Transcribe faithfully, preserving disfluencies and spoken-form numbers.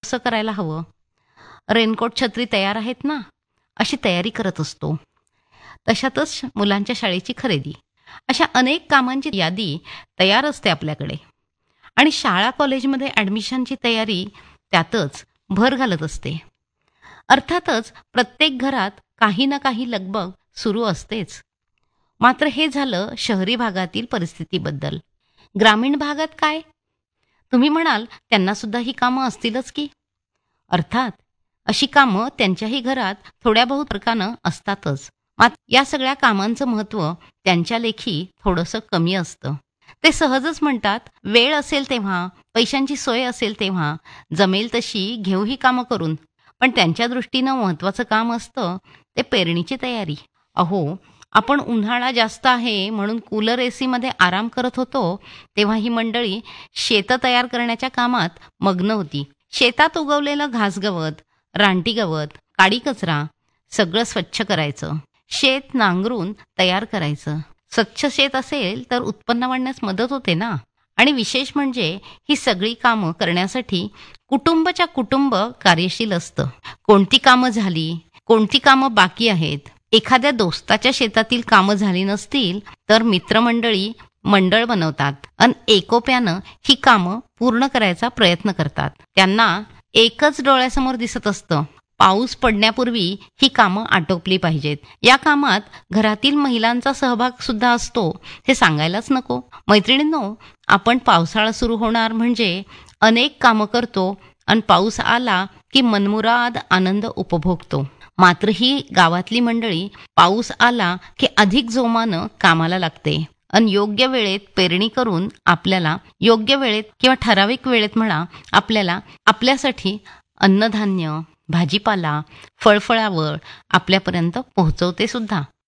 कसं करायला हवं, रेनकोट छत्री तयार आहेत ना, अशी तयारी करत असतो. तशातच मुलांच्या शाळेची खरेदी, अशा अनेक कामांची यादी तयार असते आपल्याकडे. आणि शाळा कॉलेजमध्ये ॲडमिशनची तयारी त्यातच भर घालत असते. अर्थातच प्रत्येक घरात काही ना काही लगबग सुरू असतेच. मात्र हे झालं शहरी भागातील परिस्थितीबद्दल. ग्रामीण भागात काय? तुम्ही म्हणाल त्यांना सुद्धा ही कामं असतीलच की. अर्थात अशी कामं त्यांच्याही घरात थोड्या बहुत फरकानं असतातच. मात्र या सगळ्या कामांचं महत्त्व त्यांच्या लेखी थोडंसं कमी असतं. ते सहजच म्हणतात, वेळ असेल तेव्हा, पैशांची सोय असेल तेव्हा, जमेल तशी घेऊ ही कामं करून. पण त्यांच्या दृष्टीनं महत्त्वाचं काम असतं ते पेरणीची तयारी. अहो, आपण उन्हाळा जास्त आहे म्हणून कूलर एसीमध्ये आराम करत होतो, तेव्हा ही मंडळी शेतं तयार करण्याच्या कामात मग्न होती. शेतात उगवलेलं घासगवत, रानटी गवत, काडी कचरा सगळं स्वच्छ करायचं. शेत नांगरून तयार करायचं. स्वच्छ शेत असेल तर उत्पन्न वाढण्यास मदत होते ना. आणि विशेष म्हणजे ही सगळी कामं करण्यासाठी कुटुंबच्या कुटुंब कार्यशील असतं. कोणती कामं झाली, कोणती कामं बाकी आहेत, एखाद्या दोस्ताच्या शेतातील कामं झाली नसतील तर मित्रमंडळी मंडळ बनवतात आणि एकोप्यानं ही कामं पूर्ण करायचा प्रयत्न करतात. त्यांना एकच डोळ्यासमोर दिसत असतं, पाऊस पडण्यापूर्वी ही कामं आटोपली पाहिजेत. या कामात घरातील महिलांचा सहभाग सुद्धा असतो, हे सांगायलाच नको. मैत्रिणींनो, आपण पावसाळा सुरू होणार म्हणजे अनेक कामं करतो आणि पाऊस आला की मनमुराद आनंद उपभोगतो. मात्र ही गावातली मंडळी पाऊस आला की अधिक जोमानं कामाला लागते आणि योग्य वेळेत पेरणी करून आपल्याला योग्य वेळेत किंवा ठराविक वेळेत म्हणा आपल्याला आपल्यासाठी अन्नधान्य, भाजीपाला, फळफळावळ आपल्यापर्यंत पोहोचवते सुद्धा.